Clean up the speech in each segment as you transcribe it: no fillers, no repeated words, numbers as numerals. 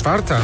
4.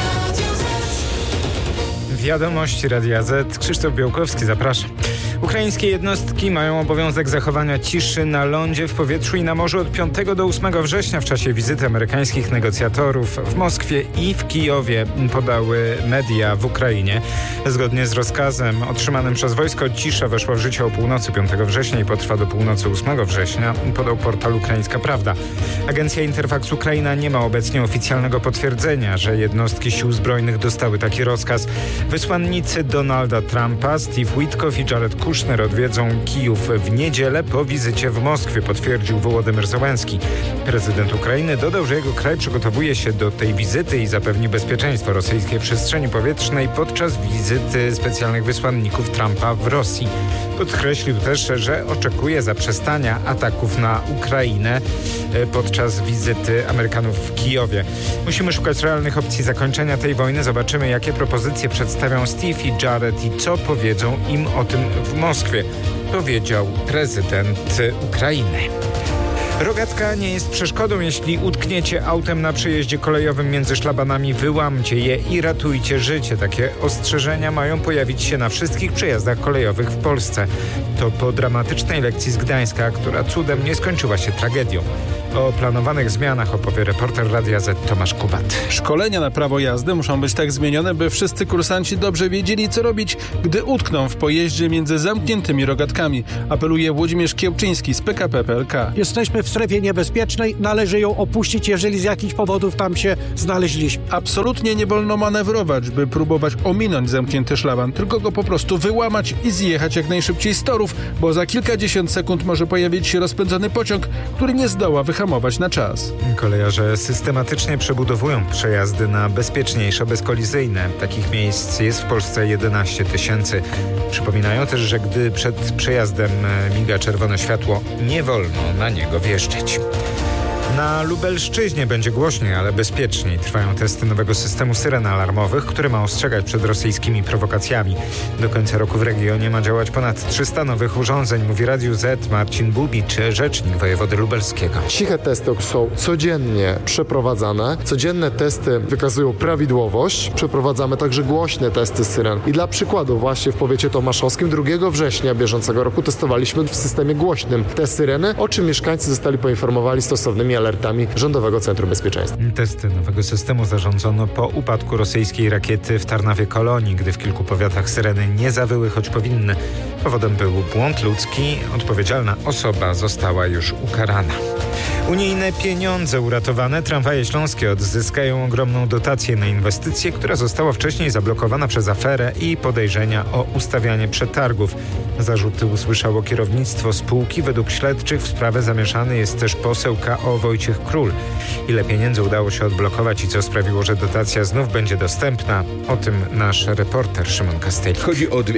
Wiadomości Radia Z. Krzysztof Białkowski, zapraszam. Ukraińskie jednostki mają obowiązek zachowania ciszy na lądzie, w powietrzu i na morzu od 5 do 8 września w czasie wizyty amerykańskich negocjatorów w Moskwie i w Kijowie, podały media w Ukrainie. Zgodnie z rozkazem otrzymanym przez wojsko cisza weszła w życie o północy 5 września i potrwa do północy 8 września, podał portal Ukraińska Prawda. Agencja Interfax Ukraina nie ma obecnie oficjalnego potwierdzenia, że jednostki sił zbrojnych dostały taki rozkaz. Wysłannicy Donalda Trumpa, Steve Witkoff i Jared Kushner odwiedzą Kijów w niedzielę po wizycie w Moskwie, potwierdził Wołodymyr Zełenski. Prezydent Ukrainy dodał, że jego kraj przygotowuje się do tej wizyty i zapewni bezpieczeństwo rosyjskiej przestrzeni powietrznej podczas wizyty specjalnych wysłanników Trumpa w Rosji. Podkreślił też, że oczekuje zaprzestania ataków na Ukrainę podczas wizyty Amerykanów w Kijowie. Musimy szukać realnych opcji zakończenia tej wojny. Zobaczymy, jakie propozycje przedstawią Steve i Jared i co powiedzą im o tym w Moskwie, powiedział prezydent Ukrainy. Rogatka nie jest przeszkodą. Jeśli utkniecie autem na przejeździe kolejowym między szlabanami, wyłamcie je i ratujcie życie. Takie ostrzeżenia mają pojawić się na wszystkich przejazdach kolejowych w Polsce. To po dramatycznej lekcji z Gdańska, która cudem nie skończyła się tragedią. O planowanych zmianach opowie reporter Radia Z Tomasz Kubat. Szkolenia na prawo jazdy muszą być tak zmienione, by wszyscy kursanci dobrze wiedzieli, co robić, gdy utkną w pojeździe między zamkniętymi rogatkami. Apeluje Włodzimierz Kiełczyński z PKP PLK. Jesteśmy w strefie niebezpiecznej, należy ją opuścić, jeżeli z jakichś powodów tam się znaleźliśmy. Absolutnie nie wolno manewrować, by próbować ominąć zamknięty szlaban, tylko go po prostu wyłamać i zjechać jak najszybciej z torów, bo za kilkadziesiąt sekund może pojawić się rozpędzony pociąg, który nie zdoła wyhamować na czas. Kolejarze systematycznie przebudowują przejazdy na bezpieczniejsze, bezkolizyjne. Takich miejsc jest w Polsce 11 000. Przypominają też, że gdy przed przejazdem miga czerwone światło, nie wolno na niego wjeżdżać. Na Lubelszczyźnie będzie głośniej, ale bezpieczniej. Trwają testy nowego systemu syren alarmowych, który ma ostrzegać przed rosyjskimi prowokacjami. Do końca roku w regionie ma działać ponad 300 nowych urządzeń, mówi Radiu Z Marcin Bubicz, rzecznik wojewody lubelskiego. Ciche testy są codziennie przeprowadzane. Codzienne testy wykazują prawidłowość. Przeprowadzamy także głośne testy syren. I dla przykładu właśnie w powiecie tomaszowskim 2 września bieżącego roku testowaliśmy w systemie głośnym te syreny, o czym mieszkańcy zostali poinformowali stosownymi alertami Rządowego Centrum Bezpieczeństwa. Testy nowego systemu zarządzono po upadku rosyjskiej rakiety w Tarnawie Kolonii, gdy w kilku powiatach syreny nie zawyły, choć powinny. Powodem był błąd ludzki. Odpowiedzialna osoba została już ukarana. Unijne pieniądze uratowane. Tramwaje śląskie odzyskają ogromną dotację na inwestycję, która została wcześniej zablokowana przez aferę i podejrzenia o ustawianie przetargów. Zarzuty usłyszało kierownictwo spółki. Według śledczych w sprawę zamieszany jest też poseł KO Wojciech Król. Ile pieniędzy udało się odblokować i co sprawiło, że dotacja znów będzie dostępna? O tym nasz reporter Szymon Kastelik. Chodzi o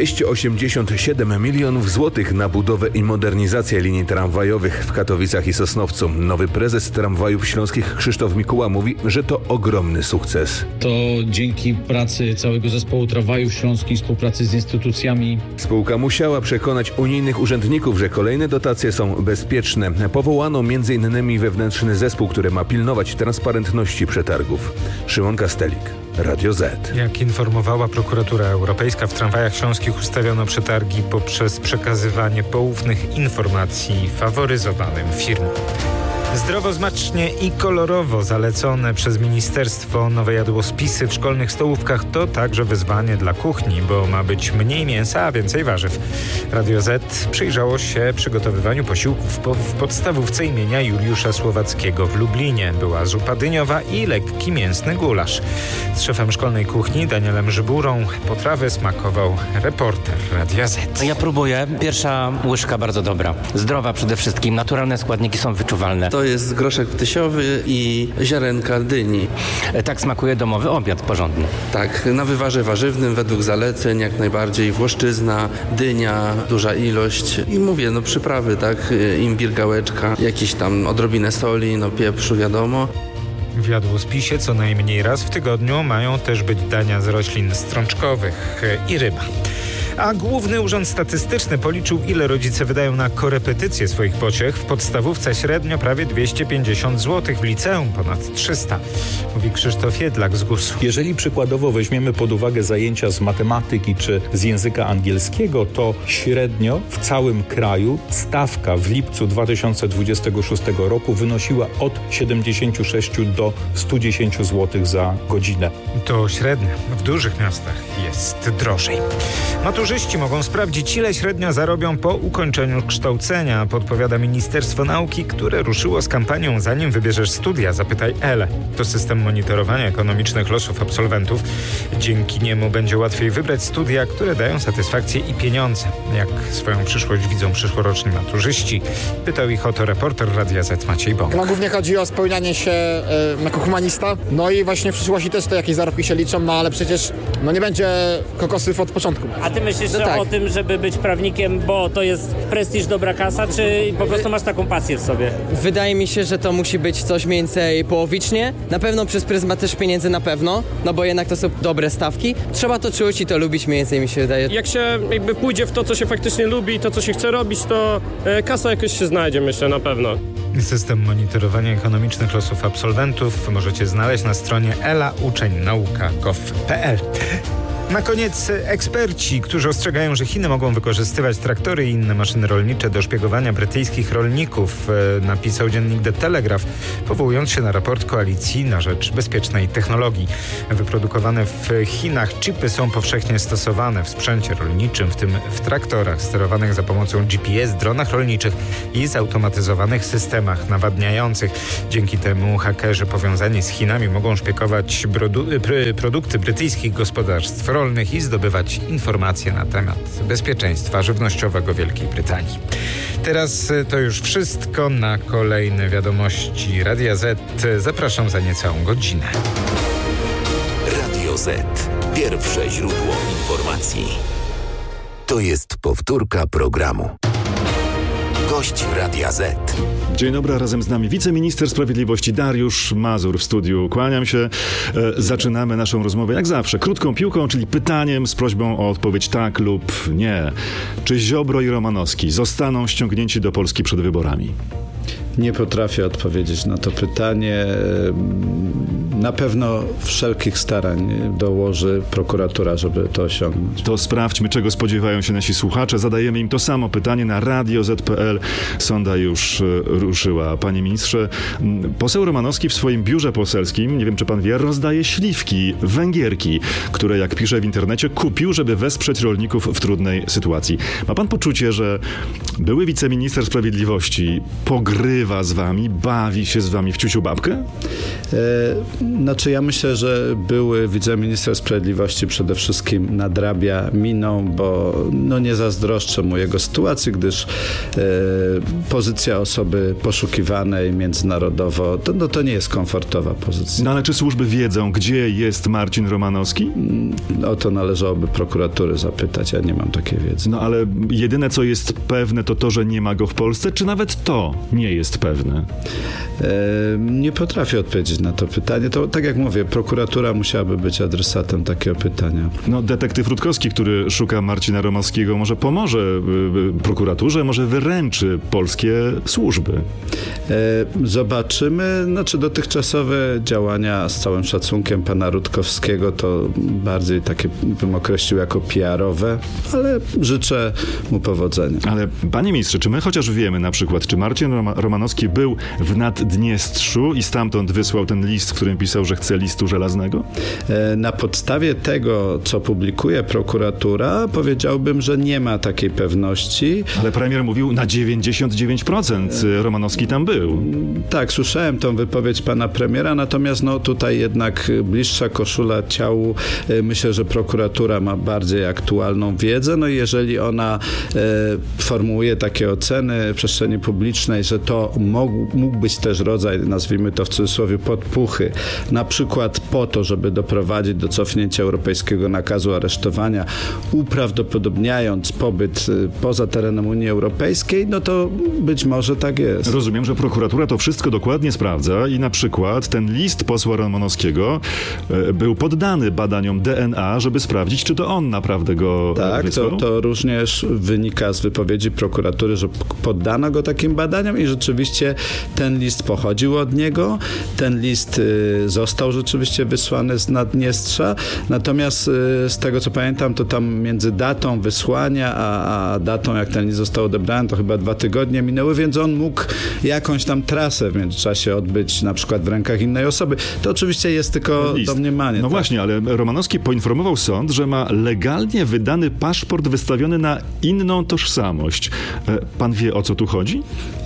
287 milionów złotych na budowę i modernizację linii tramwajowych w Katowicach i Sosnowcu. Nowy prezes Tramwajów Śląskich Krzysztof Mikuła mówi, że to ogromny sukces. To dzięki pracy całego zespołu Tramwajów Śląskich, współpracy z instytucjami. Spółka musiała przekonać unijnych urzędników, że kolejne dotacje są bezpieczne. Powołano m.in. wewnętrzny zespół, który ma pilnować transparentności przetargów. Szymon Kastelik, Radio Z. Jak informowała prokuratura europejska, w tramwajach śląskich ustawiono przetargi poprzez przekazywanie poufnych informacji faworyzowanym firmom. Zdrowo, smacznie i kolorowo zalecone przez ministerstwo nowe jadłospisy w szkolnych stołówkach to także wyzwanie dla kuchni, bo ma być mniej mięsa, a więcej warzyw. Radio Z przyjrzało się przygotowywaniu posiłków w podstawówce imienia Juliusza Słowackiego w Lublinie. Była zupa dyniowa i lekki mięsny gulasz. Z szefem szkolnej kuchni Danielem Żyburą potrawy smakował reporter Radia Z. Ja próbuję. Pierwsza łyżka bardzo dobra. Zdrowa przede wszystkim. Naturalne składniki są wyczuwalne. To jest groszek ptysiowy i ziarenka dyni. Tak smakuje domowy obiad porządny. Tak, na wywarze warzywnym według zaleceń jak najbardziej włoszczyzna, dynia, duża ilość i mówię, przyprawy, tak, imbir, gałeczka, jakieś tam odrobinę soli, pieprzu, wiadomo. W jadłospisie co najmniej raz w tygodniu mają też być dania z roślin strączkowych i ryba. A Główny Urząd Statystyczny policzył, ile rodzice wydają na korepetycje swoich pociech. W podstawówce średnio prawie 250 zł, w liceum ponad 300. mówi Krzysztof Jedlak z GUS-u. Jeżeli przykładowo weźmiemy pod uwagę zajęcia z matematyki czy z języka angielskiego, to średnio w całym kraju stawka w lipcu 2026 roku wynosiła od 76 do 110 zł za godzinę. To średnio. W dużych miastach jest drożej. Maturzyści mogą sprawdzić, ile średnio zarobią po ukończeniu kształcenia, podpowiada Ministerstwo Nauki, które ruszyło z kampanią Zanim wybierzesz studia, zapytaj ELE. To system monitorowania ekonomicznych losów absolwentów. Dzięki niemu będzie łatwiej wybrać studia, które dają satysfakcję i pieniądze. Jak swoją przyszłość widzą przyszłoroczni maturzyści? Pytał ich o to reporter Radia Z Maciej Bąk. No głównie chodzi o spełnianie się jako humanista. No i właśnie w przyszłości też to jakieś zarobki się liczą, no ale przecież nie będzie kokosów od początku. A ty myślisz o tym, żeby być prawnikiem, bo to jest prestiż, dobra kasa, czy po prostu masz taką pasję w sobie? Wydaje mi się, że to musi być coś mniej więcej połowicznie. Na pewno przez pryzmat też pieniędzy na pewno, no bo jednak to są dobre stawki. Trzeba to czuć i to lubić mniej więcej, mi się wydaje. Jak się pójdzie w to, co się faktycznie lubi, to, co się chce robić, to kasa jakoś się znajdzie, myślę, na pewno. System monitorowania ekonomicznych losów absolwentów możecie znaleźć na stronie elauczeń-nauka.gov.pl. Na koniec eksperci, którzy ostrzegają, że Chiny mogą wykorzystywać traktory i inne maszyny rolnicze do szpiegowania brytyjskich rolników, napisał dziennik The Telegraph, powołując się na raport Koalicji na rzecz Bezpiecznej Technologii. Wyprodukowane w Chinach chipy są powszechnie stosowane w sprzęcie rolniczym, w tym w traktorach sterowanych za pomocą GPS, dronach rolniczych i zautomatyzowanych systemach nawadniających. Dzięki temu hakerzy powiązani z Chinami mogą szpiegować produkty brytyjskich gospodarstw rolnych i zdobywać informacje na temat bezpieczeństwa żywnościowego Wielkiej Brytanii. Teraz to już wszystko. Na kolejne wiadomości Radia Z zapraszam za niecałą godzinę. Radio Z. Pierwsze źródło informacji. To jest powtórka programu. Gość Radia Z. Dzień dobry, razem z nami wiceminister sprawiedliwości Dariusz Mazur w studiu. Kłaniam się. Zaczynamy naszą rozmowę jak zawsze krótką piłką, czyli pytaniem z prośbą o odpowiedź tak lub nie. Czy Ziobro i Romanowski zostaną ściągnięci do Polski przed wyborami? Nie potrafię odpowiedzieć na to pytanie. Na pewno wszelkich starań dołoży prokuratura, żeby to osiągnąć. To sprawdźmy, czego spodziewają się nasi słuchacze. Zadajemy im to samo pytanie na radio.z.pl. Sonda już ruszyła. Panie ministrze, poseł Romanowski w swoim biurze poselskim, nie wiem czy pan wie, rozdaje śliwki, węgierki, które jak pisze w internecie kupił, żeby wesprzeć rolników w trudnej sytuacji. Ma pan poczucie, że były wiceminister sprawiedliwości pogrywa z wami, bawi się z wami w ciuciu babkę? Znaczy ja myślę, że były wiceminister sprawiedliwości przede wszystkim nadrabia miną, bo nie zazdroszczę mu jego sytuacji, gdyż pozycja osoby poszukiwanej międzynarodowo to nie jest komfortowa pozycja. No ale czy służby wiedzą, gdzie jest Marcin Romanowski? O to należałoby prokuratury zapytać, ja nie mam takiej wiedzy. No ale jedyne co jest pewne to, że nie ma go w Polsce, czy nawet to nie jest pewne? Nie potrafię odpowiedzieć na to pytanie. To tak jak mówię, prokuratura musiałaby być adresatem takiego pytania. No detektyw Rutkowski, który szuka Marcina Romanowskiego, może pomoże prokuraturze, może wyręczy polskie służby. Zobaczymy. Znaczy dotychczasowe działania z całym szacunkiem pana Rutkowskiego to bardziej takie bym określił jako PR-owe, ale życzę mu powodzenia. Ale panie ministrze, czy my chociaż wiemy na przykład, czy Marcin Romanowski był w Naddniestrzu i stamtąd wysłał ten list, w którym pisał, że chce listu żelaznego? Na podstawie tego, co publikuje prokuratura, powiedziałbym, że nie ma takiej pewności. Ale premier mówił, na 99% Romanowski tam był. Tak, słyszałem tą wypowiedź pana premiera, natomiast tutaj jednak bliższa koszula ciału. Myślę, że prokuratura ma bardziej aktualną wiedzę. No i jeżeli ona formułuje takie oceny w przestrzeni publicznej, że to mógł być też rodzaj, nazwijmy to w cudzysłowie, podpuchy, na przykład po to, żeby doprowadzić do cofnięcia europejskiego nakazu aresztowania, uprawdopodobniając pobyt poza terenem Unii Europejskiej, no to być może tak jest. Rozumiem, że prokuratura to wszystko dokładnie sprawdza i na przykład ten list posła Romanowskiego był poddany badaniom DNA, żeby sprawdzić, czy to on naprawdę go wysłał. Tak, to również wynika z wypowiedzi prokuratury, że poddano go takim badaniom i rzeczywiście ten list pochodził od niego. Ten list został rzeczywiście wysłany z Naddniestrza. Natomiast z tego, co pamiętam, to tam między datą wysłania a datą, jak ten list został odebrany, to chyba 2 tygodnie minęły, więc on mógł jakąś tam trasę w międzyczasie odbyć, na przykład w rękach innej osoby. To oczywiście jest tylko domniemanie. No właśnie, ale Romanowski poinformował sąd, że ma legalnie wydany paszport wystawiony na inną tożsamość. Pan wie, o co tu chodzi?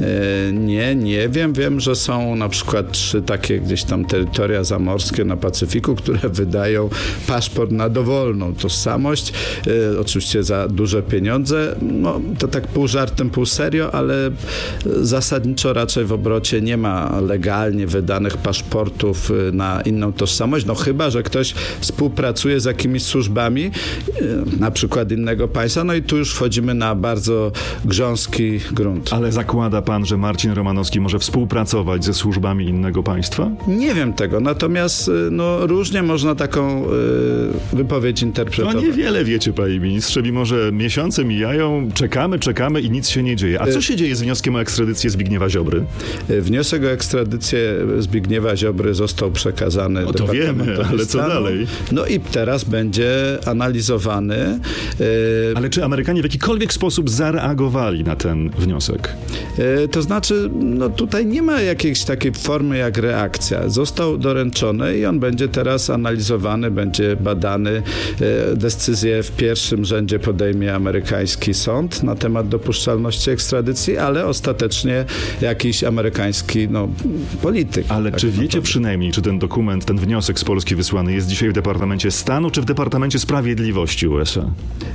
Nie wiem. Wiem, że są na przykład 3 takie gdzieś tam terytoria zamorskie na Pacyfiku, które wydają paszport na dowolną tożsamość, oczywiście za duże pieniądze. No, to tak pół żartem, pół serio, ale zasadniczo raczej w obrocie nie ma legalnie wydanych paszportów na inną tożsamość, no chyba, że ktoś współpracuje z jakimiś służbami, na przykład innego państwa, no i tu już wchodzimy na bardzo grząski grunt. Ale zakłada pan, że Marcin Romanowski może współpracować ze służbami innego państwa? Nie wiem tego, natomiast no, różnie można taką wypowiedź interpretować. No niewiele wiecie, panie ministrze, mimo że miesiące mijają, czekamy i nic się nie dzieje. A co się dzieje z wnioskiem o ekstradycję Zbigniewa Ziobry? Wniosek o ekstradycję Zbigniewa Ziobry został przekazany do to wiemy, ale co dalej? No i teraz będzie analizowany. Ale czy Amerykanie w jakikolwiek sposób zareagowali na ten wniosek? To znaczy, no tutaj nie ma jakiejś takiej formy jak reakcja. Został doręczony i on będzie teraz analizowany, będzie badany. Decyzję w pierwszym rzędzie podejmie amerykański sąd na temat dopuszczalności ekstradycji, ale ostatecznie jakiś amerykański polityk. Ale czy wiecie przynajmniej, czy ten dokument, ten wniosek z Polski wysłany jest dzisiaj w Departamencie Stanu, czy w Departamencie Sprawiedliwości USA?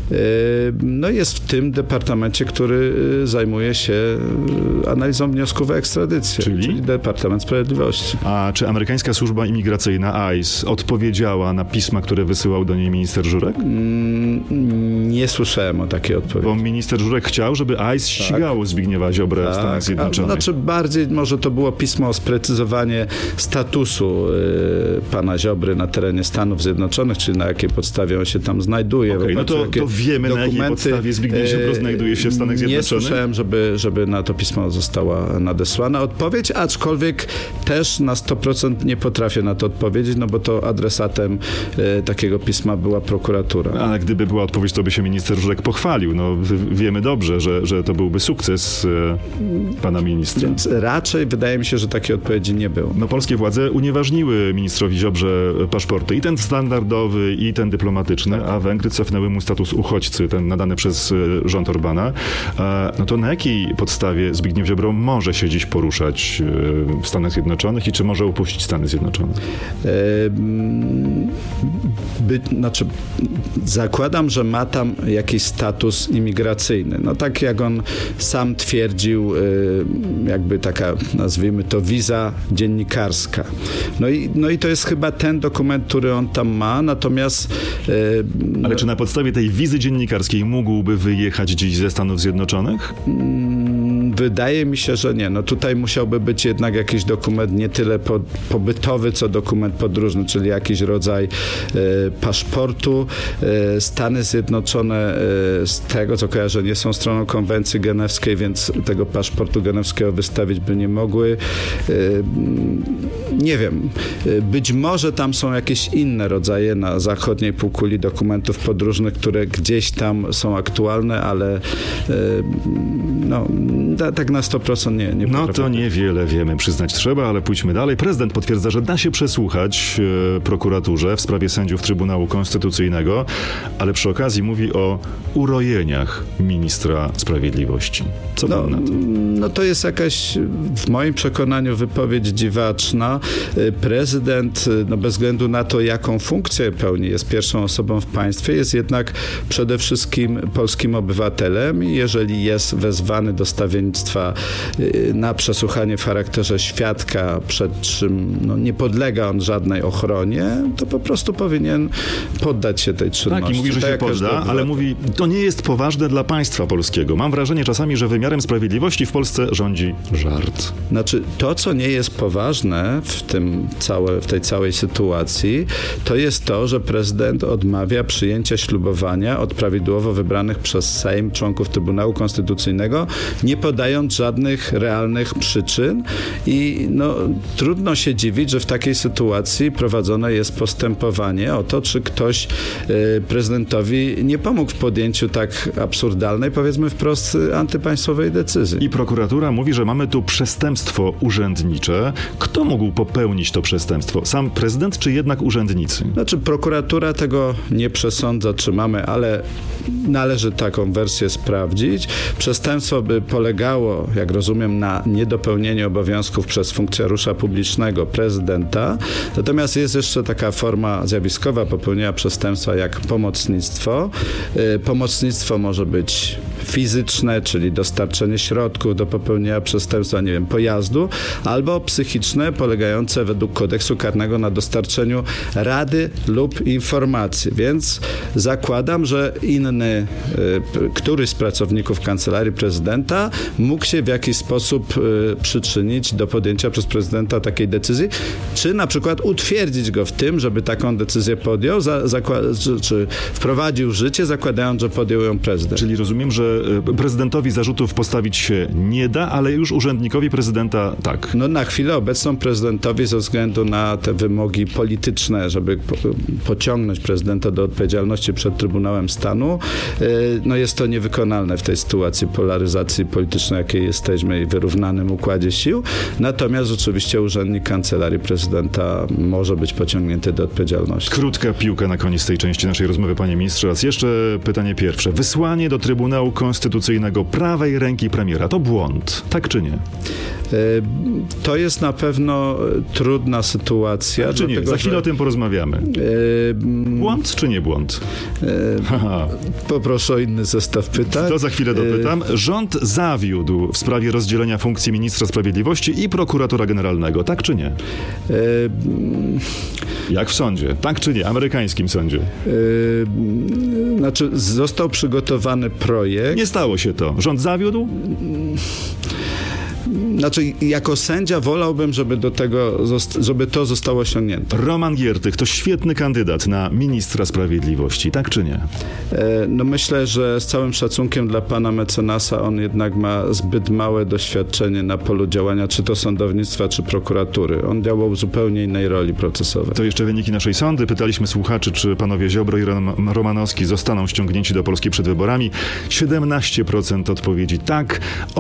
No jest w tym departamencie, który zajmuje się analizą wniosków o ekstradycję, czyli Departament Sprawiedliwości. A czy amerykańska służba imigracyjna ICE odpowiedziała na pisma, które wysyłał do niej minister Żurek? Nie słyszałem o takiej odpowiedzi. Bo minister Żurek chciał, żeby ICE ścigało Zbigniewa Ziobrę w Stanach Zjednoczonych. Znaczy bardziej może to było pismo o sprecyzowanie statusu pana Ziobry na terenie Stanów Zjednoczonych, czyli na jakiej podstawie on się tam znajduje. Okej, no to wiemy, na jakiej podstawie Zbigniew Ziobro znajduje się w Stanach Zjednoczonych? Nie słyszałem, żeby na to pismo została nadesłana odpowiedź, aczkolwiek też na 100% nie potrafię na to odpowiedzieć, no bo to adresatem takiego pisma była prokuratura. Ale gdyby była odpowiedź, to by się minister Żurek pochwalił. No, wiemy dobrze, że to byłby sukces pana ministra. Więc raczej wydaje mi się, że takiej odpowiedzi nie było. No, polskie władze unieważniły ministrowi Ziobrze paszporty. I ten standardowy, i ten dyplomatyczny, a Węgry cofnęły mu status uchodźcy, ten nadany przez rząd Orbana. No to na jakiej podstawie Zbigniew Ziobro może się dziś poruszać w Stanach Zjednoczonych i czy może opuścić Stany Zjednoczone? Zakładam, że ma tam jakiś status imigracyjny. No tak jak on sam twierdził, jakby taka, nazwijmy to, wiza dziennikarska. No i to jest chyba ten dokument, który on tam ma, natomiast... Ale czy na podstawie tej wizy dziennikarskiej mógłby wyjechać dziś ze Stanów Zjednoczonych? Wydaje mi się, że nie. No tutaj musiałby być jednak jakiś dokument nie tyle pobytowy, co dokument podróżny, czyli jakiś rodzaj paszportu. Stany Zjednoczone, z tego co kojarzę, nie są stroną konwencji genewskiej, więc tego paszportu genewskiego wystawić by nie mogły. Nie wiem. Być może tam są jakieś inne rodzaje na zachodniej półkuli dokumentów podróżnych, które gdzieś tam są aktualne, ale tak na 100% nie No to niewiele wiemy, przyznać trzeba, ale pójdźmy dalej. Prezydent potwierdza, że da się przesłuchać prokuraturze w sprawie sędziów Trybunału Konstytucyjnego, ale przy okazji mówi o urojeniach ministra sprawiedliwości. Co pan na to? No to jest jakaś, w moim przekonaniu, wypowiedź dziwaczna. Prezydent, bez względu na to, jaką funkcję pełni, jest pierwszą osobą w państwie, jest jednak przede wszystkim polskim obywatelem i jeżeli jest wezwany do stawiennictwa na przesłuchanie w charakterze świadka, przed czym nie podlega on żadnej ochronie, to po prostu powinien poddać się tej czynności. Tak, i mówi, że się podda, ale mówi, to nie jest poważne dla państwa polskiego. Mam wrażenie czasami, że wymiarem sprawiedliwości w Polsce rządzi żart. Znaczy, to, co nie jest poważne w tej całej sytuacji, to jest to, że prezydent odmawia przyjęcia ślubowania od prawidłowo wybranych przez Sejm członków Trybunału Konstytucyjnego, nie podając podając żadnych realnych przyczyn i no, trudno się dziwić, że w takiej sytuacji prowadzone jest postępowanie o to, czy ktoś prezydentowi nie pomógł w podjęciu tak absurdalnej, powiedzmy wprost, antypaństwowej decyzji. I prokuratura mówi, że mamy tu przestępstwo urzędnicze. Kto mógł popełnić to przestępstwo? Sam prezydent, czy jednak urzędnicy? Znaczy, prokuratura tego nie przesądza, czy mamy, ale należy taką wersję sprawdzić. Przestępstwo by polegało, jak rozumiem, na niedopełnieniu obowiązków przez funkcjonariusza publicznego, prezydenta. Natomiast jest jeszcze taka forma zjawiskowa popełnienia przestępstwa jak pomocnictwo. Pomocnictwo może być fizyczne, czyli dostarczenie środków do popełnienia przestępstwa, nie wiem, pojazdu, albo psychiczne, polegające według kodeksu karnego na dostarczeniu rady lub informacji. Więc zakładam, że któryś z pracowników Kancelarii Prezydenta mógł się w jakiś sposób przyczynić do podjęcia przez prezydenta takiej decyzji, czy na przykład utwierdzić go w tym, żeby taką decyzję podjął, czy wprowadził w życie, zakładając, że podjął ją prezydent. Czyli rozumiem, że prezydentowi zarzutów postawić się nie da, ale już urzędnikowi prezydenta tak. No na chwilę obecną prezydentowi ze względu na te wymogi polityczne, żeby pociągnąć prezydenta do odpowiedzialności przed Trybunałem Stanu, no jest to niewykonalne w tej sytuacji polaryzacji politycznej, jakiej jesteśmy i wyrównanym układzie sił. Natomiast rzeczywiście urzędnik Kancelarii Prezydenta może być pociągnięty do odpowiedzialności. Krótka piłka na koniec tej części naszej rozmowy, panie ministrze. Raz jeszcze pytanie pierwsze. Wysłanie do Trybunału Konstytucyjnego prawej ręki premiera to błąd, tak czy nie? To jest na pewno trudna sytuacja. Tak czy nie? Za chwilę o tym porozmawiamy. Błąd czy nie błąd? Poproszę o inny zestaw pytań. To za chwilę dopytam. Rząd zawiódł w sprawie rozdzielenia funkcji ministra sprawiedliwości i prokuratora generalnego, tak czy nie? Jak w sądzie, tak czy nie? Amerykańskim sądzie. Znaczy, został przygotowany projekt. Nie stało się to. Rząd zawiódł? Znaczy, jako sędzia wolałbym, żeby to zostało osiągnięte. Roman Giertych to świetny kandydat na ministra sprawiedliwości, tak czy nie? No myślę, że z całym szacunkiem dla pana mecenasa, on jednak ma zbyt małe doświadczenie na polu działania, czy to sądownictwa, czy prokuratury. On działał w zupełnie innej roli procesowej. To jeszcze wyniki naszej sądy. Pytaliśmy słuchaczy, czy panowie Ziobro i Romanowski zostaną ściągnięci do Polski przed wyborami. 17% odpowiedzi tak,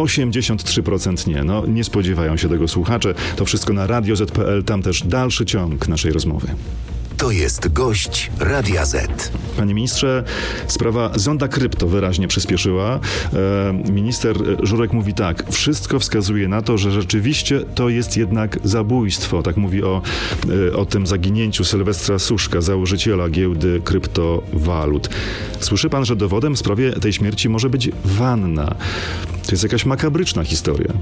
83% nie. No, nie spodziewają się tego słuchacze. To wszystko na Radio Z.pl, tam też dalszy ciąg naszej rozmowy. To jest gość Radia Z. Panie ministrze, sprawa zonda krypto wyraźnie przyspieszyła. Minister Żurek mówi tak, wszystko wskazuje na to, że rzeczywiście to jest jednak zabójstwo. Tak mówi o tym zaginięciu Sylwestra Suszka, założyciela giełdy kryptowalut. Słyszy pan, że dowodem w sprawie tej śmierci może być wanna. To jest jakaś makabryczna historia.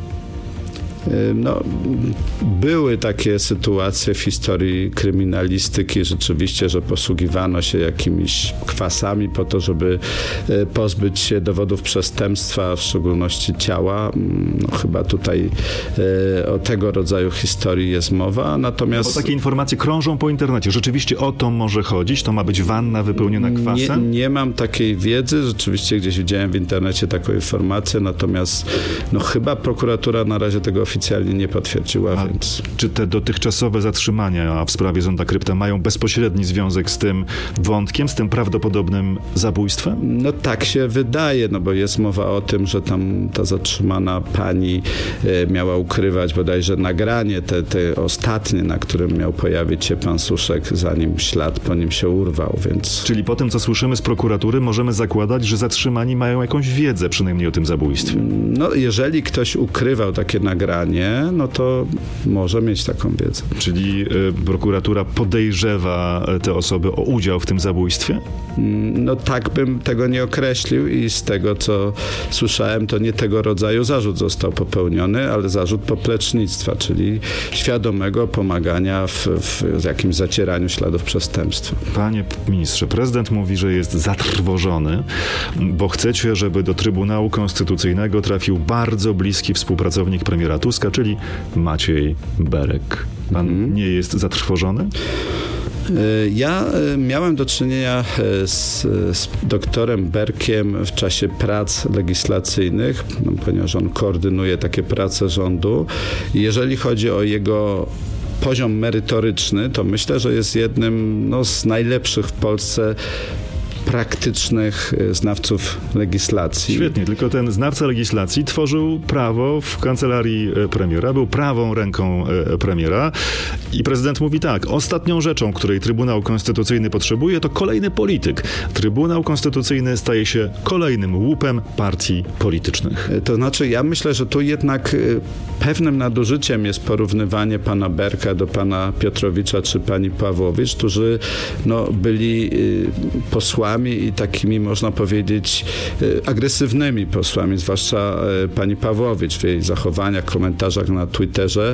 No, były takie sytuacje w historii kryminalistyki rzeczywiście, że posługiwano się jakimiś kwasami po to, żeby pozbyć się dowodów przestępstwa, w szczególności ciała. No, chyba tutaj o tego rodzaju historii jest mowa, natomiast... Bo takie informacje krążą po internecie. Rzeczywiście o to może chodzić? To ma być wanna wypełniona kwasem? Nie mam takiej wiedzy. Rzeczywiście gdzieś widziałem w internecie taką informację, natomiast no, chyba prokuratura na razie tego oficjalnie nie potwierdziła, więc... Czy te dotychczasowe zatrzymania w sprawie zonda krypta mają bezpośredni związek z tym wątkiem, z tym prawdopodobnym zabójstwem? No tak się wydaje, no bo jest mowa o tym, że tam ta zatrzymana pani miała ukrywać bodajże nagranie, te ostatnie, na którym miał pojawić się pan Suszek, zanim ślad po nim się urwał, więc... Czyli po tym, co słyszymy z prokuratury, możemy zakładać, że zatrzymani mają jakąś wiedzę przynajmniej o tym zabójstwie. No jeżeli ktoś ukrywał takie nagranie, no to może mieć taką wiedzę. Czyli prokuratura podejrzewa te osoby o udział w tym zabójstwie? No tak bym tego nie określił i z tego, co słyszałem, to nie tego rodzaju zarzut został popełniony, ale zarzut poplecznictwa, czyli świadomego pomagania w jakimś zacieraniu śladów przestępstwa. Panie ministrze, prezydent mówi, że jest zatrwożony, bo chcecie, żeby do Trybunału Konstytucyjnego trafił bardzo bliski współpracownik premiera Tuska, czyli Maciej Berek. Pan nie jest zatrwożony? Ja miałem do czynienia z doktorem Berkiem w czasie prac legislacyjnych, ponieważ on koordynuje takie prace rządu. Jeżeli chodzi o jego poziom merytoryczny, to myślę, że jest jednym z najlepszych w Polsce praktycznych znawców legislacji. Świetnie, tylko ten znawca legislacji tworzył prawo w kancelarii premiera, był prawą ręką premiera i prezydent mówi tak, ostatnią rzeczą, której Trybunał Konstytucyjny potrzebuje, to kolejny polityk. Trybunał Konstytucyjny staje się kolejnym łupem partii politycznych. To znaczy, ja myślę, że tu jednak pewnym nadużyciem jest porównywanie pana Berka do pana Piotrowicza czy pani Pawłowicz, którzy byli posłami i takimi, można powiedzieć, agresywnymi posłami, zwłaszcza pani Pawłowicz w jej zachowaniach, komentarzach na Twitterze.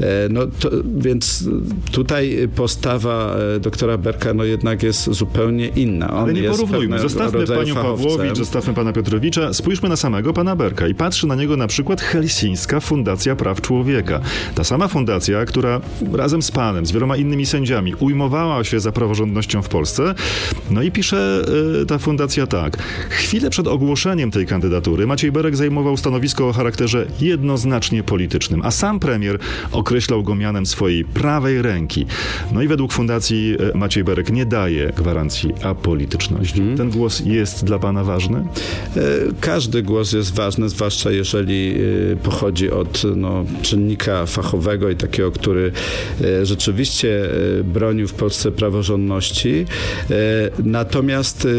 Więc tutaj postawa doktora Berka jednak jest zupełnie inna. Ale nie porównujmy. Zostawmy panią Pawłowicz, zostawmy pana Piotrowicza, spójrzmy na samego pana Berka i patrzy na niego na przykład Helsińska Fundacja Praw Człowieka. Ta sama fundacja, która razem z panem, z wieloma innymi sędziami ujmowała się za praworządnością w Polsce. I pisze ta fundacja tak. Chwilę przed ogłoszeniem tej kandydatury Maciej Berek zajmował stanowisko o charakterze jednoznacznie politycznym, a sam premier określał go mianem swojej prawej ręki. I według fundacji Maciej Berek nie daje gwarancji apolityczności. Ten głos jest dla pana ważny? Każdy głos jest ważny, zwłaszcza jeżeli pochodzi od czynnika fachowego i takiego, który rzeczywiście bronił w Polsce praworządności. Natomiast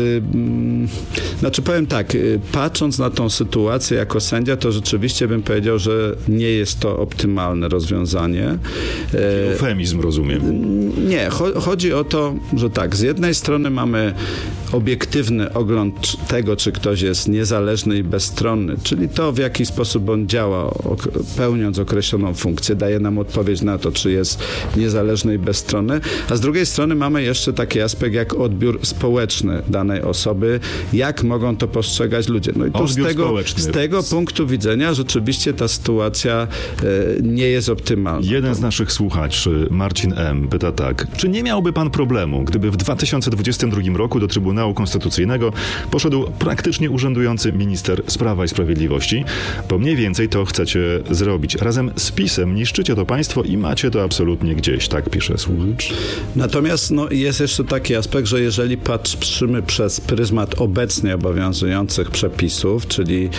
powiem tak, patrząc na tą sytuację jako sędzia, to rzeczywiście bym powiedział, że nie jest to optymalne rozwiązanie. Eufemizm, rozumiem. Nie, chodzi o to, że tak, z jednej strony mamy obiektywny ogląd tego, czy ktoś jest niezależny i bezstronny, czyli to, w jaki sposób on działa, pełniąc określoną funkcję, daje nam odpowiedź na to, czy jest niezależny i bezstronny, a z drugiej strony mamy jeszcze taki aspekt jak odbiór społeczny danej osoby, jak mogą to postrzegać ludzie. I tu z tego punktu widzenia rzeczywiście ta sytuacja nie jest optymalna. Jeden z naszych słuchaczy, Marcin M., pyta tak, czy nie miałby pan problemu, gdyby w 2022 roku do Trybunału Konstytucyjnego poszedł praktycznie urzędujący minister z Prawa i Sprawiedliwości, bo mniej więcej to chcecie zrobić. Razem z PiS-em niszczycie to państwo i macie to absolutnie gdzieś, tak pisze słuchacz. Natomiast jest jeszcze taki aspekt, że jeżeli patrzymy przez pryzmat obecnie obowiązujących przepisów, czyli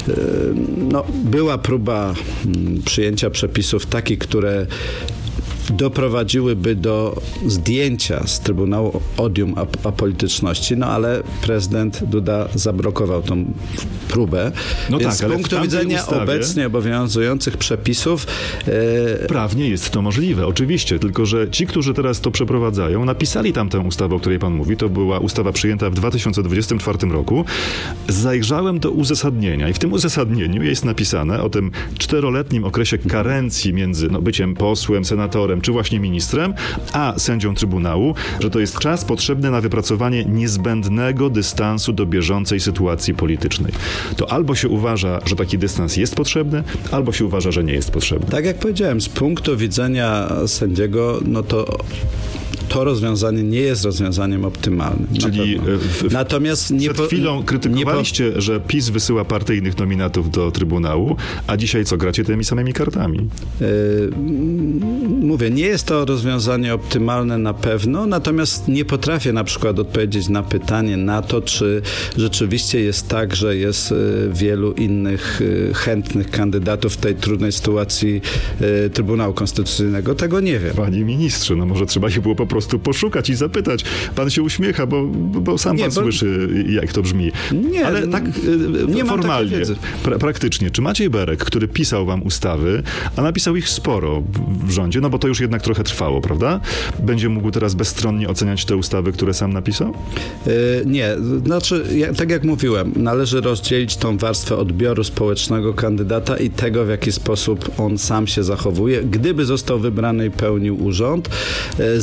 była próba przyjęcia przepisów takich, które doprowadziłyby do zdjęcia z Trybunału odium apolityczności, ale prezydent Duda zablokował tą próbę. Więc z punktu widzenia obecnie obowiązujących przepisów prawnie jest to możliwe, oczywiście, tylko że ci, którzy teraz to przeprowadzają, napisali tam tę ustawę, o której pan mówi, to była ustawa przyjęta w 2024 roku. Zajrzałem do uzasadnienia i w tym uzasadnieniu jest napisane o tym 4-letnim okresie karencji między byciem posłem, senatorem czy właśnie ministrem, a sędzią Trybunału, że to jest czas potrzebny na wypracowanie niezbędnego dystansu do bieżącej sytuacji politycznej. To albo się uważa, że taki dystans jest potrzebny, albo się uważa, że nie jest potrzebny. Tak jak powiedziałem, z punktu widzenia sędziego, to rozwiązanie nie jest rozwiązaniem optymalnym. Czyli natomiast przed chwilą krytykowaliście, że PiS wysyła partyjnych nominatów do Trybunału, a dzisiaj co, gracie tymi samymi kartami? Mówię, nie jest to rozwiązanie optymalne na pewno, natomiast nie potrafię na przykład odpowiedzieć na pytanie na to, czy rzeczywiście jest tak, że jest wielu innych chętnych kandydatów w tej trudnej sytuacji Trybunału Konstytucyjnego. Tego nie wiem. Panie ministrze, może trzeba się było po prostu poszukać i zapytać. Pan się uśmiecha, bo sam pan słyszy, jak to brzmi. Nie, ale tak nie formalnie, praktycznie. Czy Maciej Berek, który pisał wam ustawy, a napisał ich sporo w rządzie, bo to już jednak trochę trwało, prawda? Będzie mógł teraz bezstronnie oceniać te ustawy, które sam napisał? Nie. Tak jak mówiłem, należy rozdzielić tą warstwę odbioru społecznego kandydata i tego, w jaki sposób on sam się zachowuje. Gdyby został wybrany i pełnił urząd, zakładam,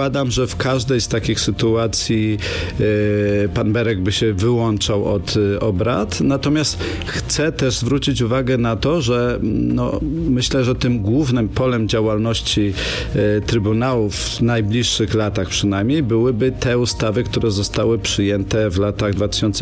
zakładam, że w każdej z takich sytuacji pan Berek by się wyłączał od obrad. Natomiast chcę też zwrócić uwagę na to, że myślę, że tym głównym polem działalności Trybunału w najbliższych latach przynajmniej byłyby te ustawy, które zostały przyjęte w latach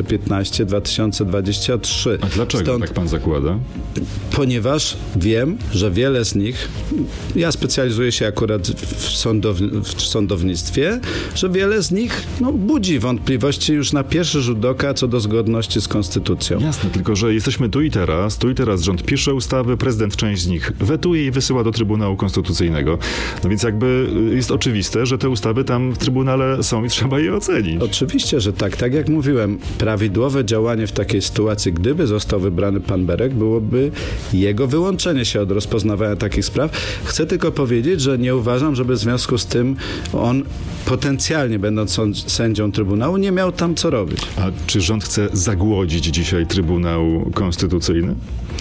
2015-2023. A dlaczego tak pan zakłada? Ponieważ wiem, że wiele z nich, ja specjalizuję się akurat w sądownictwie, że wiele z nich budzi wątpliwości już na pierwszy rzut oka co do zgodności z konstytucją. Jasne, tylko że jesteśmy tu i teraz rząd pisze ustawy, prezydent część z nich wetuje i wysyła do Trybunału Konstytucyjnego. No więc jakby jest oczywiste, że te ustawy tam w Trybunale są i trzeba je ocenić. Oczywiście, że tak. Tak jak mówiłem, prawidłowe działanie w takiej sytuacji, gdyby został wybrany pan Berek, byłoby jego wyłączenie się od rozpoznawania takich spraw. Chcę tylko powiedzieć, że nie uważam, żeby w związku z tym on potencjalnie, będąc sędzią Trybunału, nie miał tam co robić. A czy rząd chce zagłodzić dzisiaj Trybunał Konstytucyjny?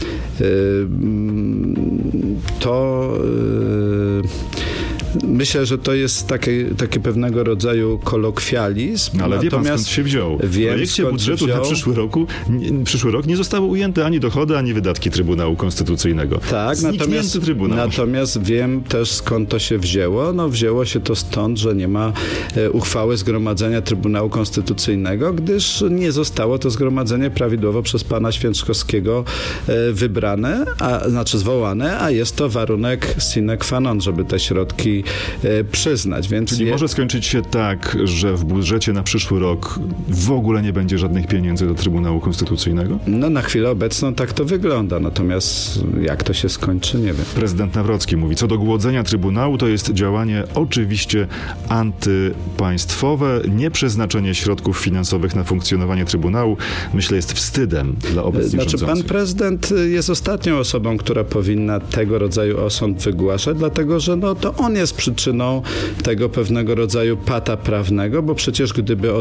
Myślę, że to jest taki pewnego rodzaju kolokwializm. Ale wie pan, skąd się wziął? W projekcie budżetu na przyszły rok nie zostały ujęte ani dochody, ani wydatki Trybunału Konstytucyjnego. Tak, natomiast wiem też, skąd to się wzięło. Wzięło się to stąd, że nie ma uchwały Zgromadzenia Trybunału Konstytucyjnego, gdyż nie zostało to zgromadzenie prawidłowo przez pana Święczkowskiego zwołane, a jest to warunek sine qua non, żeby te środki przyznać. Czyli może skończyć się tak, że w budżecie na przyszły rok w ogóle nie będzie żadnych pieniędzy do Trybunału Konstytucyjnego? Na chwilę obecną tak to wygląda, natomiast jak to się skończy, nie wiem. Prezydent Nawrocki mówi, co do głodzenia Trybunału, to jest działanie oczywiście antypaństwowe. Nieprzeznaczenie środków finansowych na funkcjonowanie Trybunału, myślę, jest wstydem dla obecnych rządzących. Pan prezydent jest ostatnią osobą, która powinna tego rodzaju osąd wygłaszać, dlatego że to on jest przyczyną tego pewnego rodzaju pata prawnego, bo przecież gdyby